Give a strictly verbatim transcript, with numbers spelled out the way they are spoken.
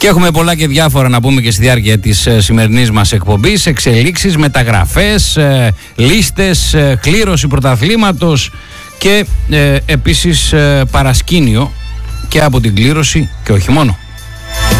Και έχουμε πολλά και διάφορα να πούμε και στη διάρκεια της ε, σημερινής μας εκπομπής. Εξελίξεις, μεταγραφές, ε, λίστες, ε, κλήρωση πρωταθλήματος και ε, επίσης ε, παρασκήνιο και από την κλήρωση και όχι μόνο.